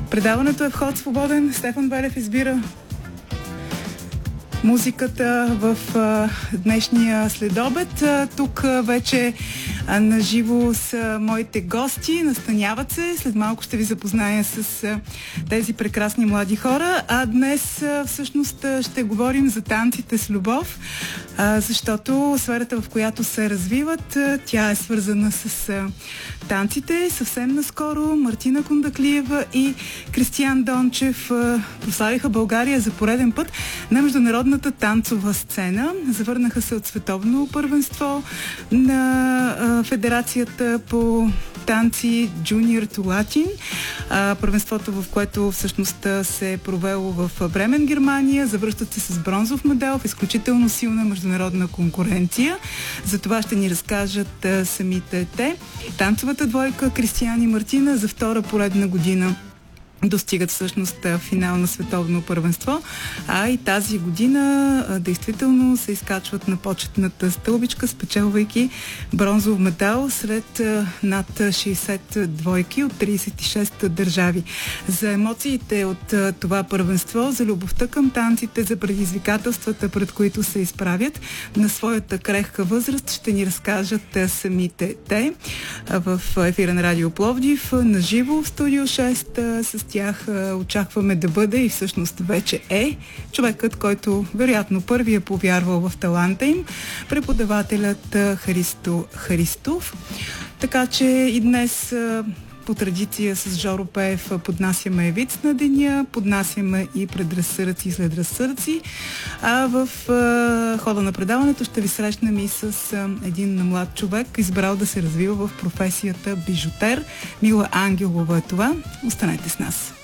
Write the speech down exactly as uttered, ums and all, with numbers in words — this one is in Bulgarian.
Предаването е вход свободен. Стефан Белев избира музиката в а, днешния следобед. А, тук а, вече а, наживо са моите гости, настаняват се. След малко ще ви запозная с а, тези прекрасни млади хора. А днес а, всъщност а, ще говорим за танците с любов, а, защото сферата, в която се развиват, а, тя е свързана с а, танците. Съвсем наскоро Мартина Кондаклиева и Кристиян Дончев а, прославиха България за пореден път на международната танцова сцена. Завърнаха се от световно първенство на а, Федерацията по танци Junior to Latin. А, първенството, в което всъщност се е провело в Бремен, Германия. Завръщат се с бронзов медал в изключително силна международна конкуренция. За това ще ни разкажат а, самите те. Танцовата двойка Кристиян и Мартина за втора поредна година достигат всъщност финал на световно първенство, а и тази година а, действително се изкачват на почетната стълбичка, спечелвайки бронзов медал сред а, над шейсет двойки от трийсет и шест държави. За емоциите от а, това първенство, за любовта към танците, за предизвикателствата, пред които се изправят на своята крехка възраст, ще ни разкажат а, самите те а, в ефира на Радио Пловдив, на живо в Студио шест а, с тях очакваме да бъде и всъщност вече е човекът, който вероятно първи е повярвал в таланта им, преподавателят Христо Христов. Така че и днес по традиция с Жоро Пеев поднасяме виц на деня, поднасяме и предразсъдъци и следразсъдъци, а в а, хода на предаването ще ви срещнем и с а, един млад човек, избрал да се развива в професията бижутер. Мила Ангелова е това. Останете с нас.